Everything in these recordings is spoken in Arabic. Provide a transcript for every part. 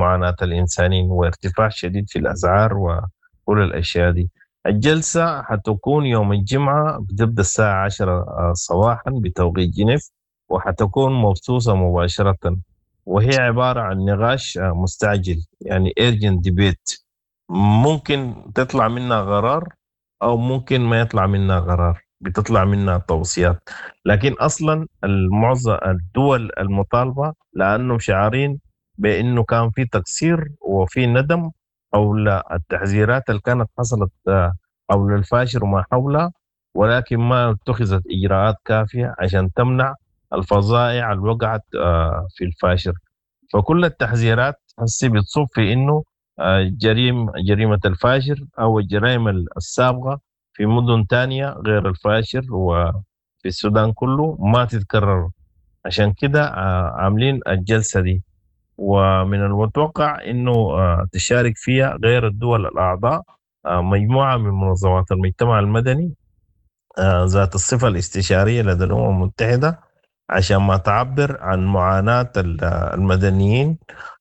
معاناة الإنسانين وارتفاع شديد في الأسعار وكل الأشياء دي. الجلسة حتكون يوم الجمعة، بتبدأ الساعة 10 صباحا بتوقيت جنيف، وحتكون مبثوثة مباشرة، وهي عبارة عن نقاش مستعجل، يعني urgent debate. ممكن تطلع منها قرار أو ممكن ما يطلع منها قرار، بتطلع منها توصيات. لكن أصلا المعظم الدول المطالبة لأنهم شعارين بأنه كان في تقصير وفي ندم حول التحذيرات اللي كانت حصلت حول الفاشر وما حولها، ولكن ما اتخذت إجراءات كافية عشان تمنع الفظائع اللي وقعت في الفاشر. فكل التحذيرات هسه بتصب في انه جريمة الفاشر او الجرائم السابقة في مدن تانية غير الفاشر وفي السودان كله ما تتكرر. عشان كده عاملين الجلسة دي، ومن المتوقع انه تشارك فيها غير الدول الاعضاء مجموعة من منظمات المجتمع المدني ذات الصفة الاستشارية لدى الأمم المتحدة، عشان ما تعبر عن معاناة المدنيين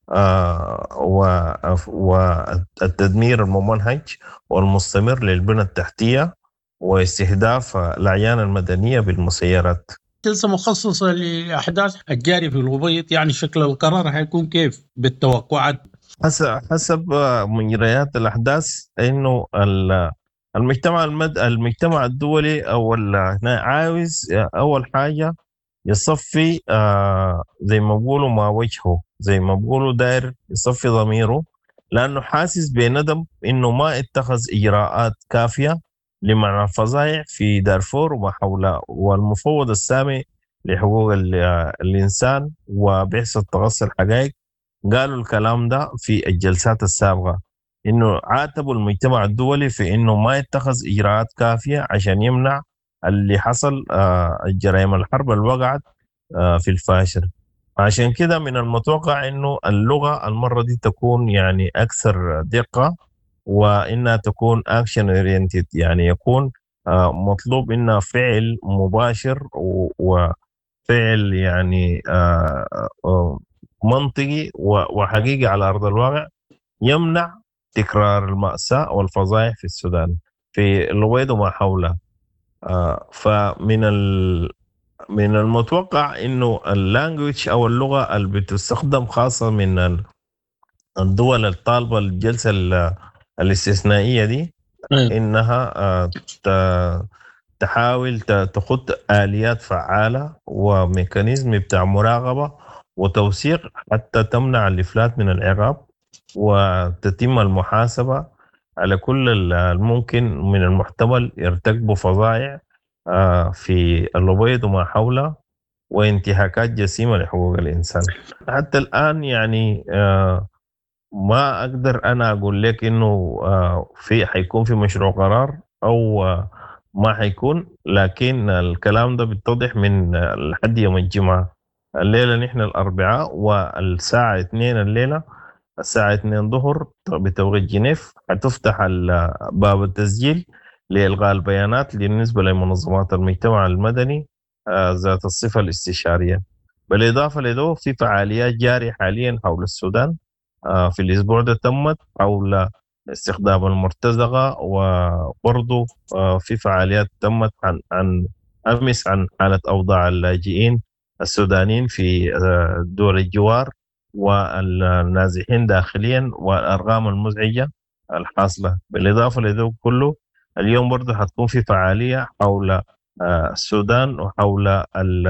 والتدمير الممنهج والمستمر للبنى التحتية واستهداف الأعيان المدنية بالمسيرات. جلسة مخصصة لأحداث الجارية في الأبيض، يعني شكل القرار هيكون كيف بالتوقعات؟ حسب مجريات الأحداث إنه المجتمع الدولي أو عاوز أول حاجة يصفي زي ما بقولوا ما وجهه، زي ما بقولوا داير يصفي ضميره، لأنه حاسس بندم إنه ما اتخذ إجراءات كافية لمنع الفظائع في دارفور وما حولها. والمفوض السامي لحقوق الإنسان وبعثة تغطي الحقائق قالوا الكلام ده في الجلسات السابقة، إنه عاتبوا المجتمع الدولي في إنه ما يتخذ إجراءات كافية عشان يمنع اللي حصل الجرائم الحرب اللي وقعت في الفاشر. عشان كده من المتوقع إنه اللغة المرة دي تكون يعني أكثر دقة، وإنها تكون action oriented، يعني يكون مطلوب إنها فعل مباشر وفعل يعني منطقي وحقيقي على أرض الواقع يمنع تكرار المأساة والفظائع في السودان في الغويد وما حوله. من المتوقع انه اللانجوج او اللغه اللي بتستخدم خاصه من الدول الطالبه الجلسه الاستثنائيه دي انها تحاول تخط اليات فعاله وميكانيزم بتاع مراقبه وتوثيق حتى تمنع الافلات من العقاب، وتتم المحاسبه على كل الممكن من المحتمل يرتكبوا فظائع في الأبيض وما حوله وانتهاكات جسيمة لحقوق الإنسان. حتى الآن يعني ما أقدر أنا أقول لك إنه حيكون في مشروع قرار أو ما حيكون، لكن الكلام ده بيتضح من لحد يوم الجمعة. الليلة نحن الأربعاء والساعة 2 الليلة، الساعة 2 ظهر بتوقيت جنيف حتفتح باب التسجيل لإلغاء البيانات بالنسبة لمنظمات المجتمع المدني ذات الصفة الاستشارية. بالإضافة لذلك في فعاليات جارية حاليا حول السودان في الأسبوع ده تمت حول استخدام المرتزقة، وبرضو في فعاليات تمت عن أمس عن حالة أوضاع اللاجئين السودانيين في دول الجوار والنازحين داخليا والأرقام المزعجة الحاصلة. بالإضافة لذلك كله اليوم برضه حتكون في فعالية حول السودان وحول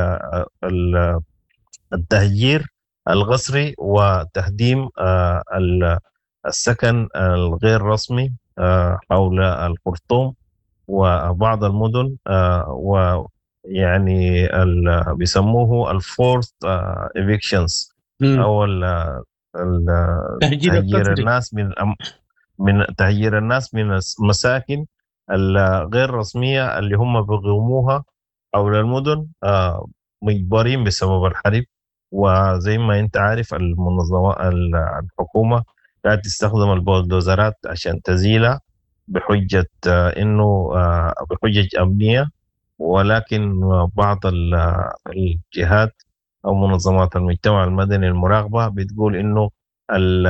التهجير القسري وتهديم السكن الغير رسمي حول الخرطوم وبعض المدن، ويعني بيسموه الفورث evictions أو تهجير الناس من تهجير الناس من المساكن الغير رسمية اللي هم بيقوموها حول المدن مجبرين بسبب الحرب. وزي ما انت عارف المنظمة الحكومة قاعد تستخدم البولدوزرات عشان تزيلها بحجة انه بحجة امنية، ولكن بعض الجهات او منظمات المجتمع المدني المراقبة بتقول انه